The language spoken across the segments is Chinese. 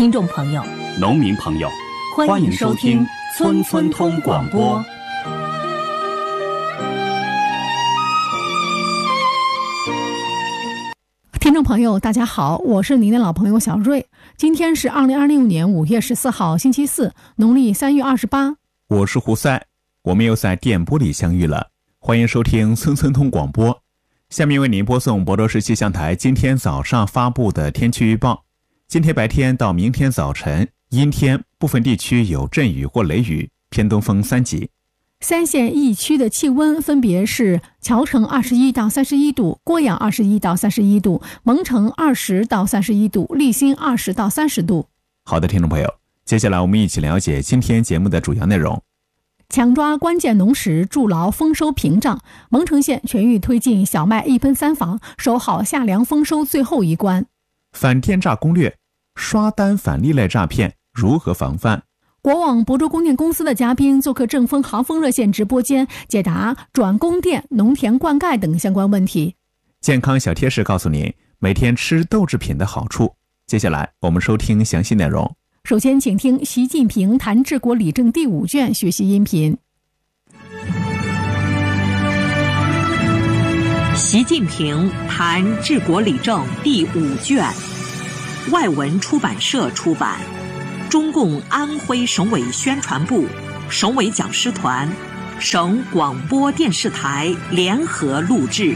听众朋友、 农民朋友， 欢迎收听村村通广播。 听众朋友大家好，我是您的老朋友小瑞。今天是2026年5月14号星期四，农历3月28。 我是胡塞，我们又在电波里相遇了。欢迎收听村村通广播。下面为您播送亳州市气象台今天早上发布的天气预报。今天白天到明天早晨阴天，部分地区有阵雨或雷雨，偏东风3级。 三县一区的气温分别是谯城21到31度，郭阳21到31度，蒙城20到31度，立新20到30度。 好的，听众朋友，接下来我们一起了解今天节目的主要内容。 强抓关键农时，筑牢丰收屏障。蒙城县全域推进小麦1喷3防，守好夏粮丰收最后一关。 反电诈攻略，刷单返利类诈骗如何防范？ 国网亳州供电公司的嘉宾做客正风航风热线直播间，解答转供电、农田灌溉等相关问题。 健康小贴士告诉您每天吃豆制品的好处。接下来我们收听详细内容。 首先请听习近平谈治国理政第5卷学习音频。 习近平谈治国理政第5卷，外文出版社出版，中共安徽省委宣传部、省委讲师团、省广播电视台联合录制。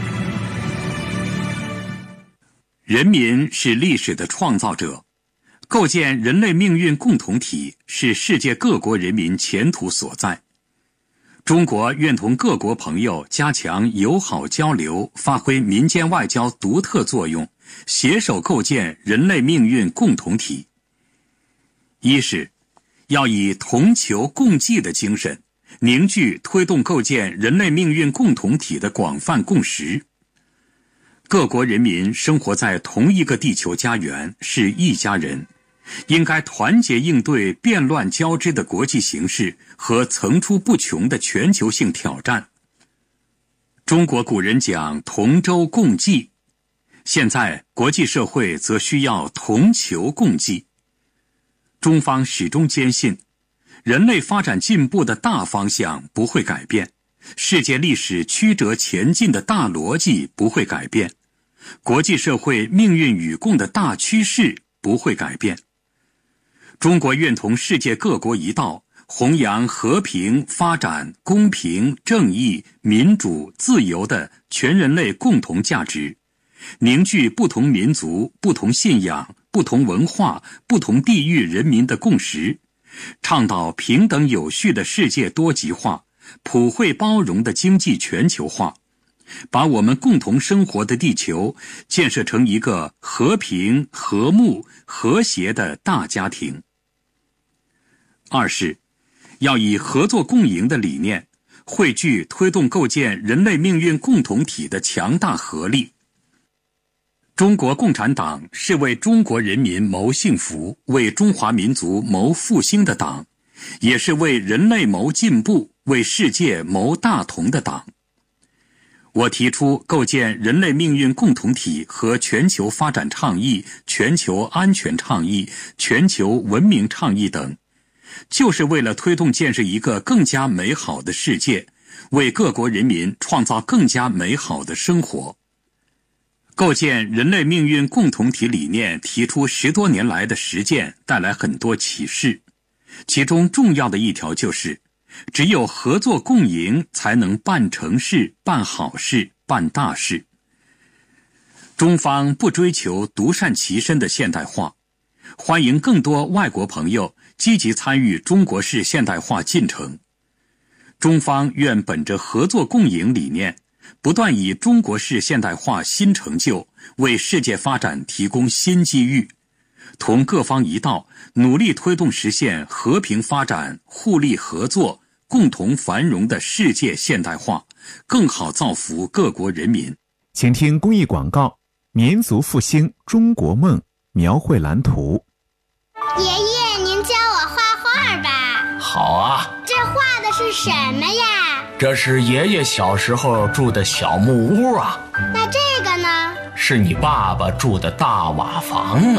人民是历史的创造者，构建人类命运共同体是世界各国人民前途所在。中国愿同各国朋友加强友好交流，发挥民间外交独特作用，携手构建人类命运共同体。一是要以同求共济的精神，凝聚推动构建人类命运共同体的广泛共识。各国人民生活在同一个地球家园，是一家人，应该团结应对变乱交织的国际形势和层出不穷的全球性挑战。中国古人讲同舟共济，现在国际社会则需要同求共济。中方始终坚信，人类发展进步的大方向不会改变，世界历史曲折前进的大逻辑不会改变，国际社会命运与共的大趋势不会改变。中国愿同世界各国一道，弘扬和平、发展、公平、正义、民主、自由的全人类共同价值，凝聚不同民族、不同信仰、不同文化、不同地域人民的共识，倡导平等有序的世界多极化、普惠包容的经济全球化，把我们共同生活的地球建设成一个和平、和睦、和谐的大家庭。二是要以合作共赢的理念，汇聚推动构建人类命运共同体的强大合力。中国共产党是为中国人民谋幸福、为中华民族谋复兴的党，也是为人类谋进步、为世界谋大同的党。我提出构建人类命运共同体和全球发展倡议、全球安全倡议、全球文明倡议等，就是为了推动建设一个更加美好的世界，为各国人民创造更加美好的生活。构建人类命运共同体理念提出10多年来的实践带来很多启示，其中重要的一条就是，只有合作共赢才能办成事、办好事、办大事。中方不追求独善其身的现代化，欢迎更多外国朋友积极参与中国式现代化进程。中方愿本着合作共赢理念，不断以中国式现代化新成就为世界发展提供新机遇，同各方一道，努力推动实现和平发展、互利合作、共同繁荣的世界现代化，更好造福各国人民。 请听公益广告：民族复兴中国梦，描绘蓝图。 爷爷，您教我画画吧。 好啊。 这画的是什么呀？ 这是爷爷小时候住的小木屋啊。 那这个呢？ 是你爸爸住的大瓦房啊。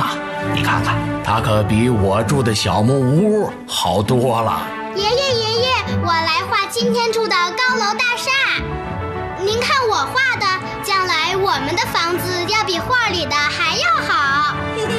你看看，它可比我住的小木屋好多了。 爷爷，我来画今天住的高楼大厦。您看我画的，将来我们的房子要比画里的还要好。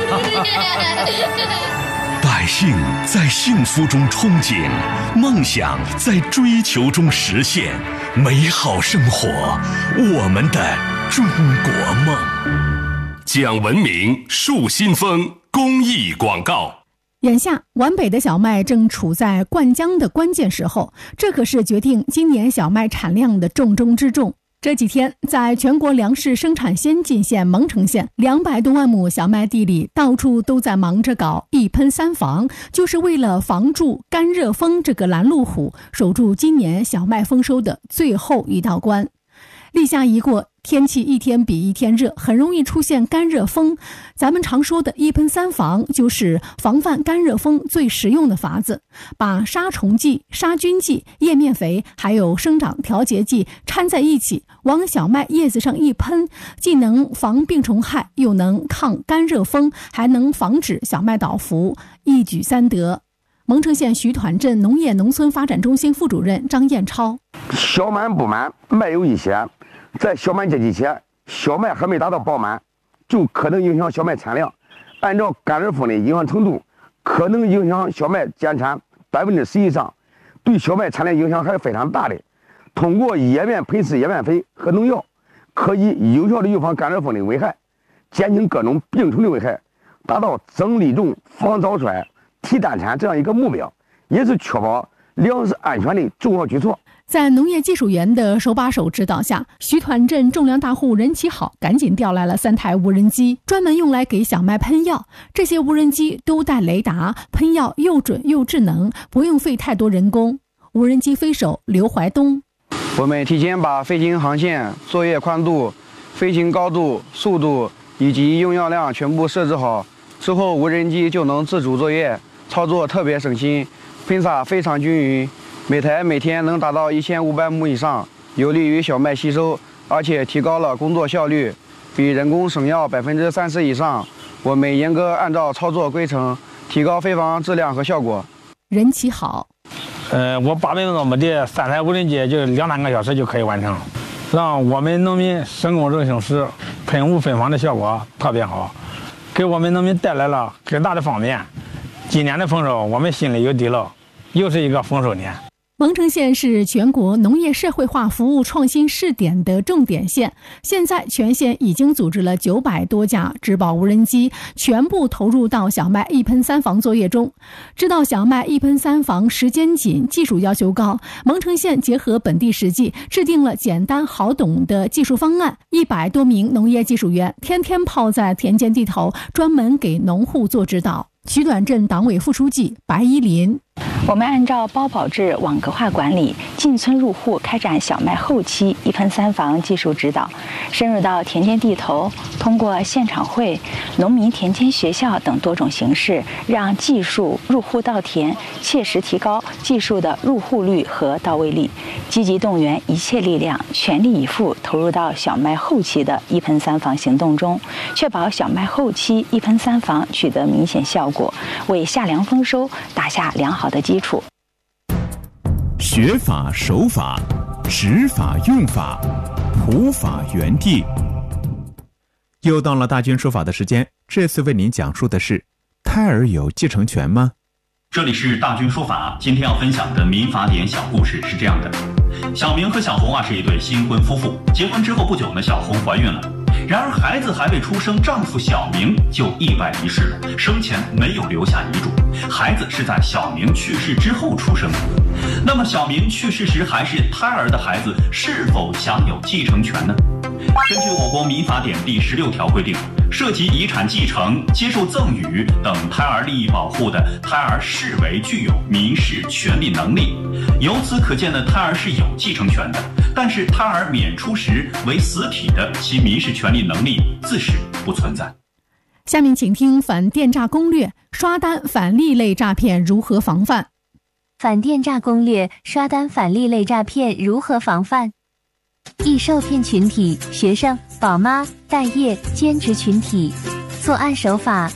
百姓在幸福中憧憬，梦想在追求中实现，美好生活，我们的中国梦。 讲文明树新风公益广告。 眼下皖北的小麦正处在灌浆的关键时候，这可是决定今年小麦产量的重中之重。这几天，在全国粮食生产先进县蒙城县200多万亩小麦地里，到处都在忙着搞一喷三防，就是为了防住干热风这个拦路虎，守住今年小麦丰收的最后一道关。立夏一过，天气一天比一天热，很容易出现干热风。咱们常说的一喷三防，就是防范干热风最实用的法子，把杀虫剂、杀菌剂、叶面肥还有生长调节剂掺在一起，往小麦叶子上一喷，既能防病虫害，又能抗干热风，还能防止小麦倒伏，一举三得。蒙城县徐团镇农业农村发展中心副主任张彦超： 小满不满，麦有一些，在小满节期前，小麦还没达到饱满，就可能影响小麦产量。按照干热风的影响程度，可能影响小麦减产10%以上，对小麦产量影响还是非常大的。通过叶面喷施叶面肥和农药，可以有效的预防干热风的危害，减轻各种病虫的危害，达到增粒种、防早衰、提单产这样一个目标，也是确保粮食安全的重要举措。 在农业技术员的手把手指导下，徐团镇种粮大户任其好赶紧调来了3台无人机，专门用来给小麦喷药。这些无人机都带雷达，喷药又准又智能，不用费太多人工。无人机飞手刘怀东： 我们提前把飞行航线、作业宽度、飞行高度、速度以及用药量全部设置好，之后无人机就能自主作业，操作特别省心，喷洒非常均匀，每台每天能达到1500亩以上，有利于小麦吸收，而且提高了工作效率，比人工省药30%以上。我们严格按照操作规程，提高飞防质量和效果。 任其好： 我800多亩地，3台无人机就2-3个小时就可以完成，让我们农民省工省时，喷雾喷防的效果特别好，给我们农民带来了很大的方便。今年的丰收，我们心里有底了，又是一个丰收年。 蒙城县是全国农业社会化服务创新试点的重点县，现在全县已经组织了900多架植保无人机，全部投入到小麦一喷三防作业中。知道小麦一喷三防时间紧，技术要求高，蒙城县结合本地实际，制定了简单好懂的技术方案。100多名农业技术员天天泡在田间地头，专门给农户做指导。徐短镇党委副书记白依林： 我们按照包保制网格化管理，进村入户开展小麦后期一喷三防技术指导，深入到田间地头，通过现场会、农民田间学校等多种形式，让技术入户到田，切实提高技术的入户率和到位率，积极动员一切力量，全力以赴投入到小麦后期的一喷三防行动中，确保小麦后期一喷三防取得明显效果，为夏粮丰收打下良好的基础。 学法守法，执法用法，普法原地。又到了大军说法的时间，这次为您讲述的是：胎儿有继承权吗？ 这里是大军说法，今天要分享的民法典小故事是这样的：小明和小红是一对新婚夫妇，结婚之后不久呢，小红怀孕了。然而孩子还未出生，丈夫小明就意外离世了，生前没有留下遗嘱，孩子是在小明去世之后出生的。那么小明去世时还是胎儿的孩子是否享有继承权呢？根据我国民法典第16条规定，涉及遗产继承、接受赠与等胎儿利益保护的胎儿视为具有民事权利能力。由此可见的，胎儿是有继承权的，但是胎儿免出时为死体的，其民事权利能力自是不存在。 下面请听反电诈攻略：刷单反利类诈骗如何防范？ 反电诈攻略：刷单反利类诈骗如何防范？易受骗群体：学生、宝妈、待业、兼职群体。作案手法：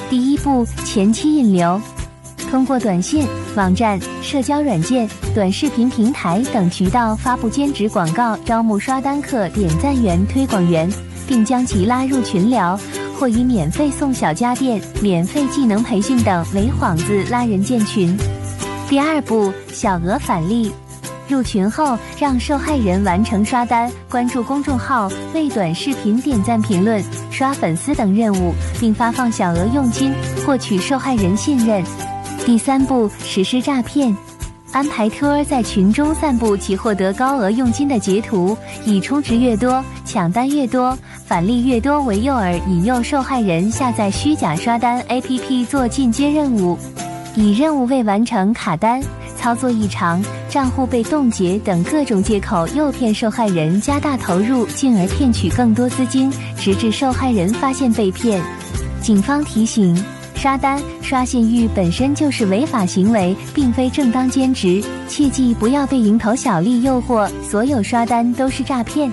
第一步，前期引流。通过短信、网站、社交软件、短视频平台等渠道发布兼职广告，招募刷单客、点赞员、推广员，并将其拉入群聊，或以免费送小家电、免费技能培训等为幌子拉人建群。第二步，小额返利。入群后，让受害人完成刷单、关注公众号、为短视频点赞评论、刷粉丝等任务，并发放小额佣金，获取受害人信任。第三步，实施诈骗。安排托在群中散布其获得高额佣金的截图，以充值越多、抢单越多、返利越多为诱饵，引诱受害人下载虚假刷单 APP 做进阶任务，以任务未完成卡单、操作异常、账户被冻结等各种借口诱骗受害人加大投入，进而骗取更多资金，直至受害人发现被骗。警方提醒：刷单、刷信誉本身就是违法行为，并非正当兼职，切记不要被蝇头小利诱惑，所有刷单都是诈骗。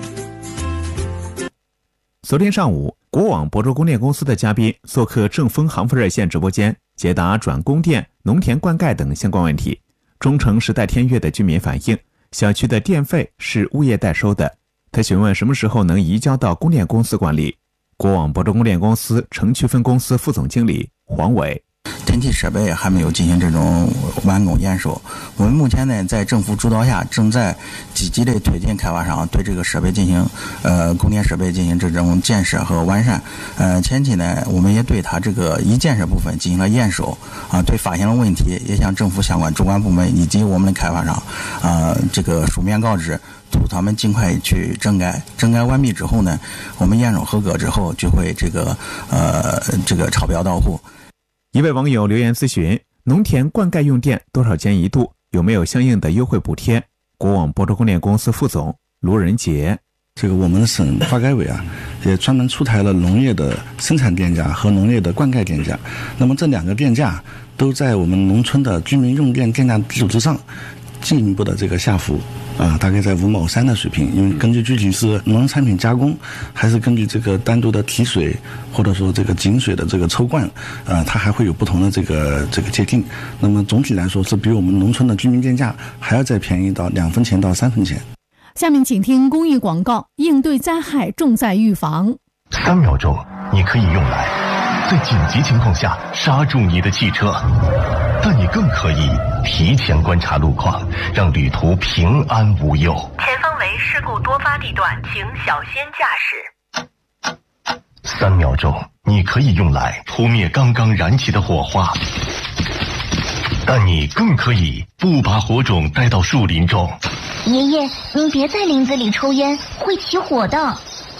昨天上午，国网亳州供电公司的嘉宾做客正风航富热线直播间，解答转供电、农田灌溉等相关问题。中城时代天悦的居民反映，小区的电费是物业代收的，他询问什么时候能移交到供电公司管理。国网亳州供电公司城区分公司副总经理黄伟： 天气设备还没有进行这种完工验收，我们目前呢在政府主导下，正在积极的推进开发商对这个设备进行供电设备进行这种建设和完善。前期呢我们也对它这个已建设部分进行了验收对发现了问题也向政府相关主管部门以及我们的开发商这个书面告知，督促他们尽快去整改。整改完毕之后呢，我们验收合格之后就会这个超标到户。 一位网友留言咨询：农田灌溉用电多少钱一度？有没有相应的优惠补贴？国网亳州供电公司副总卢仁杰： 这个我们省发改委也专门出台了农业的生产电价和农业的灌溉电价。那么这两个电价都在我们农村的居民用电电价基础之上进一步的这个下浮大概在5毛3的水平，因为根据具体是农产品加工，还是根据这个单独的提水，或者说这个井水的这个抽灌，它还会有不同的这个界定。那么总体来说是比我们农村的居民电价还要再便宜到2分钱到3分钱。 下面请听公益广告：应对灾害重在预防。 3秒钟，你可以用来在紧急情况下刹住你的汽车，但你更可以提前观察路况，让旅途平安无忧。 前方为事故多发地段，请小心驾驶。 3秒钟，你可以用来扑灭刚刚燃起的火花，但你更可以不把火种带到树林中。 爷爷，您别在林子里抽烟，会起火的。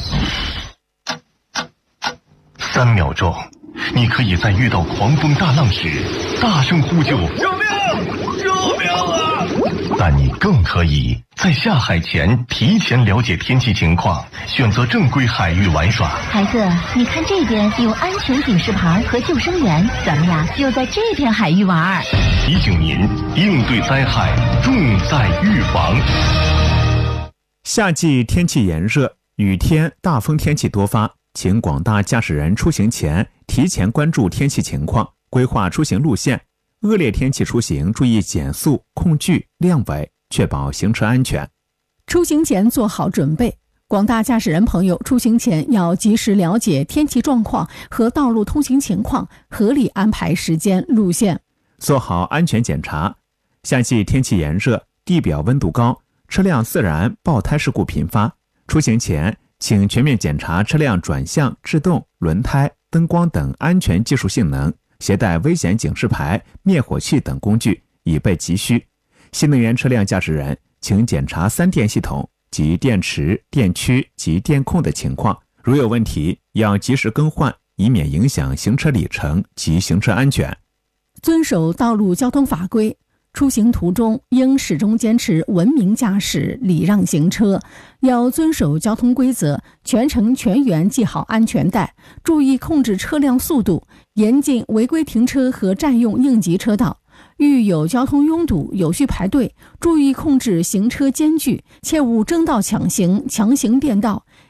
3秒钟，你可以在遇到狂风大浪时大声呼救， 救命！救命啊！ 但你更可以在下海前提前了解天气情况，选择正规海域玩耍。 孩子，你看这边有安全警示牌和救生员，咱们呀就在这片海域玩。 提醒您，应对灾害重在预防。 夏季天气炎热，雨天、大风天气多发，请广大驾驶人出行前提前关注天气情况，规划出行路线。恶劣天气出行，注意减速、控距、亮尾，确保行车安全。 出行前做好准备，广大驾驶人朋友出行前要及时了解天气状况和道路通行情况，合理安排时间、路线， 做好安全检查。夏季天气炎热，地表温度高，车辆自燃、爆胎事故频发。出行前，请全面检查车辆转向、制动、轮胎、灯光等安全技术性能，携带危险警示牌、灭火器等工具，以备急需。新能源车辆驾驶人请检查3电系统及电池、电驱及电控的情况，如有问题要及时更换，以免影响行车里程及行车安全。 遵守道路交通法规，出行途中应始终坚持文明驾驶、礼让行车，要遵守交通规则，全程全员系好安全带，注意控制车辆速度，严禁违规停车和占用应急车道。遇有交通拥堵、有序排队，注意控制行车间距，切勿争道抢行、强行变道，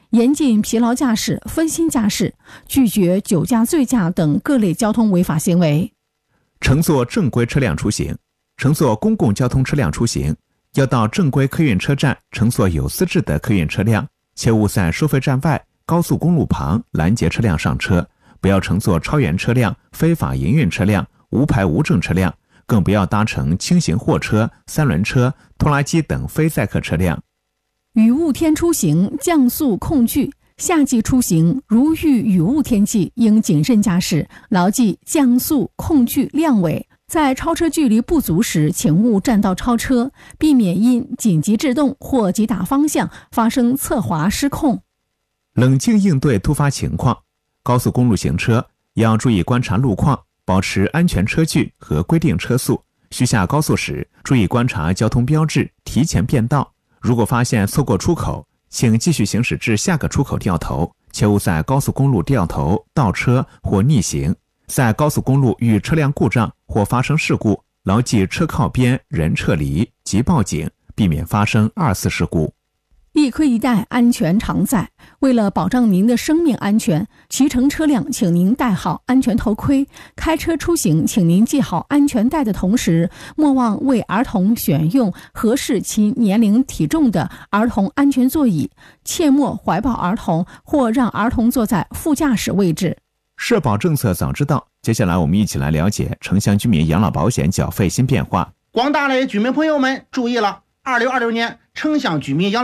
严禁疲劳驾驶、分心驾驶，拒绝酒驾、醉驾等各类交通违法行为。 乘坐正规车辆出行，乘坐公共交通车辆出行，要到正规客运车站乘坐有资质的客运车辆，切勿在收费站外、高速公路旁拦截车辆上车，不要乘坐超员车辆、非法营运车辆、无牌无证车辆，更不要搭乘轻型货车、三轮车、拖拉机等非载客车辆。 雨雾天出行降速控距，夏季出行如遇雨雾天气，应谨慎驾驶，牢记降速控距量尾。在超车距离不足时，请勿占道超车，避免因紧急制动或急打方向发生侧滑失控。 冷静应对突发情况，高速公路行车要注意观察路况，保持安全车距和规定车速。需下高速时，注意观察交通标志，提前变道。如果发现错过出口，请继续行驶至下个出口掉头，切勿在高速公路掉头、倒车或逆行。在高速公路遇车辆故障或发生事故，牢记车靠边、人撤离及报警，避免发生二次事故。 一盔一带，安全常在。为了保障您的生命安全，骑乘车辆请您戴好安全头盔，开车出行请您系好安全带的同时，莫忘为儿童选用合适其年龄体重的儿童安全座椅，切莫怀抱儿童或让儿童坐在副驾驶位置。 社保政策早知道，接下来我们一起来了解城乡居民养老保险缴费新变化。 广大的居民朋友们注意了，2026年城乡居民养